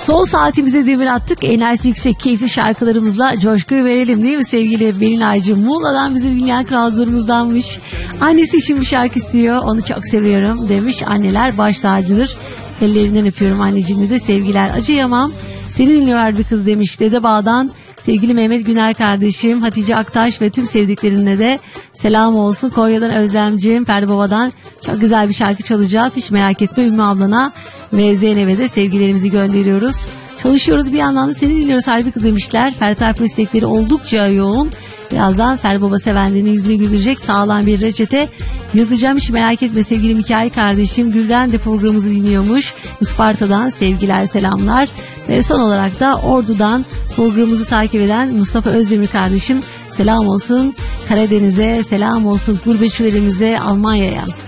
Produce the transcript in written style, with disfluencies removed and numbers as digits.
Son saatimize demir attık. Enerjisi yüksek, keyifli şarkılarımızla coşkuyu verelim değil mi sevgili Belinaycığım? Muğla'dan bizi dinleyen krallarımızdanmış. Annesi için bir şarkı istiyor. Onu çok seviyorum demiş. Anneler baş tacıdır. Ellerinden öpüyorum anneciğimle de sevgiler. Acıyamam. Seni dinliyor bir kız demiş. Dedebağ'dan sevgili Mehmet Güner kardeşim, Hatice Aktaş ve tüm sevdiklerine de selam olsun. Konya'dan Özlemciğim, Ferdi Baba'dan çok güzel bir şarkı çalacağız. Hiç merak etme, Ümmü ablana ve Zeynep'e de sevgilerimizi gönderiyoruz. Çalışıyoruz bir yandan da seni dinliyoruz harbi kız demişler. Ferdi Tayfur istekleri oldukça yoğun. Birazdan Ferdi Baba sevenliğini yüzüne güldürecek sağlam bir reçete yazacağım. Hiç merak etme sevgili Mikail kardeşim. Gülden de programımızı dinliyormuş. Isparta'dan sevgiler selamlar. Ve son olarak da Ordu'dan programımızı takip eden Mustafa Özdemir kardeşim selam olsun. Karadeniz'e selam olsun. Gurbetçilerimize, Almanya'ya.